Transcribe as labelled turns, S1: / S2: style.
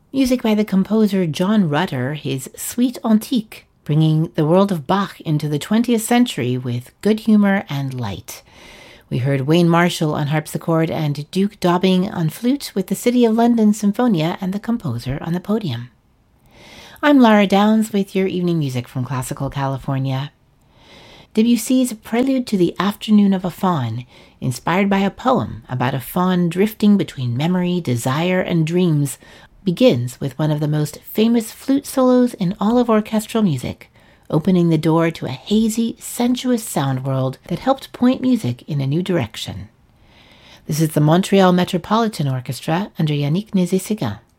S1: Music by the composer John Rutter, his Suite Antique, bringing the world of Bach into the 20th century with good humor and light. We heard Wayne Marshall on harpsichord and Duke Dobbing on flute with the City of London Symphonia and the composer on the podium. I'm Lara Downs with your evening music from Classical California. Debussy's Prelude to the Afternoon of a Faun, inspired by a poem about a faun drifting between memory, desire, and dreams, begins with one of the most famous flute solos in all of orchestral music, opening the door to a hazy, sensuous sound world that helped point music in a new direction. This is the Montreal Metropolitan Orchestra under Yannick Nézet-Séguin.